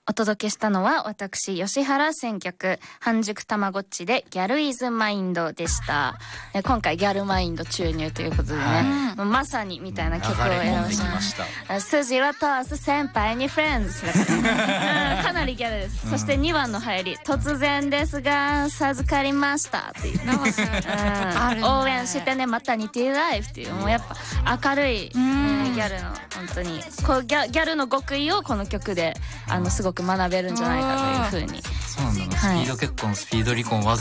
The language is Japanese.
お届けしたのは私吉原選曲半熟たまごっちでギャルイズマインドでした。今回ギャルマインド注入ということでね、もうまさにみたいな曲を選びました。筋は通す先輩にフレンズかなりギャルです。そして2番の入り、突然ですが授かりましたっていう、応援してねマタニティライフっていう、もうやっぱ明るい、ギャルの本当にこうギャルの極意をこの曲ですごく学べるんじゃないかというふうに。 そうなんだ、スピード結婚スピード離婚